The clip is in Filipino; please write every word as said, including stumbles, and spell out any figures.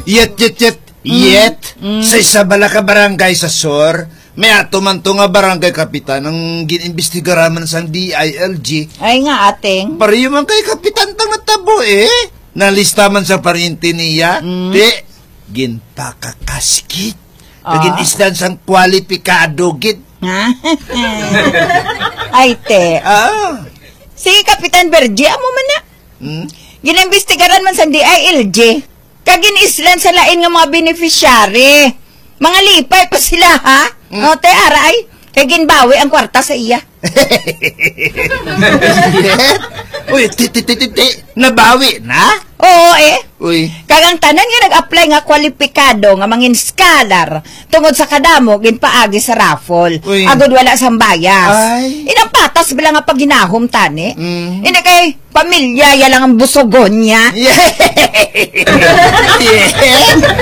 Yet, yet, yet, yet, mm. sa isa bala ka barangay sa Sur, may ato man to nga barangay kapitan ang ginimbestigaraman sa D I L G. Ay nga, ating. Pariyo man kay kapitan tang natabo eh. Nalista man sa parinti niya. Mm. Di, ginpakakaskit. Ah. Kagin isdan sang kwalipikado, git. Ha? Ay, te. Ah. Si Kapitan Bergie, amo man na. Hmm? Ginambestigaran man sa D I L G. Kagin islan sa lain nga mga beneficiary. Mga lipay pa sila, ha? Mm. O, te, aray. Kagin bawi ang kwarta sa iya. Uy, ti-ti-ti-ti, nabawi na? Oo, eh. Uy. Kagang tanan nga nag-apply nga kwalipikado nga mangin scholar tungod sa kadamo ginpaagi sa raffle. Uy. Agod wala sang bayas. Ay. Inang patas bila nga paginahom tani. Mm. Ina kay pamilya ya lang ang busogon niya. Yeah. Yeah.